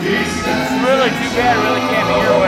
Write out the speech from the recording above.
It's really too bad. I really can't hear what